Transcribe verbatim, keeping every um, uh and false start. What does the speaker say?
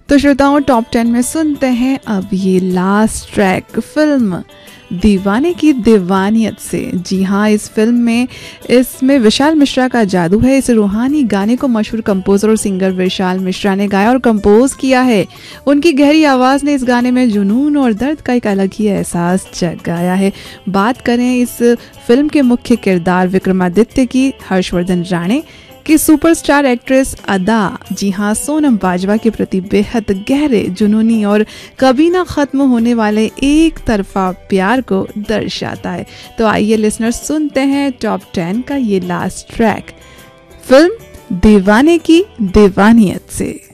तो श्रोताओं, top ten में सुनते हैं अब ये लास्ट ट्रैक फिल्म दीवाने की दीवानियत से। जी हाँ, इस फिल्म में इसमें विशाल मिश्रा का जादू है। इस रूहानी गाने को मशहूर कंपोजर और सिंगर विशाल मिश्रा ने गाया और कंपोज किया है। उनकी गहरी आवाज़ ने इस गाने में जुनून और दर्द का एक अलग ही एहसास जगाया है। बात करें इस फिल्म के मुख्य किरदार विक्रमादित्य की, हर्षवर्धन राणे की सुपरस्टार एक्ट्रेस अदा, जी हाँ, सोनम बाजवा के प्रति बेहद गहरे, जुनूनी और कभी ना खत्म होने वाले एक तरफा प्यार को दर्शाता है। तो आइए लिसनर्स, सुनते हैं टॉप टेन का ये लास्ट ट्रैक फिल्म दीवाने की दीवानियत से।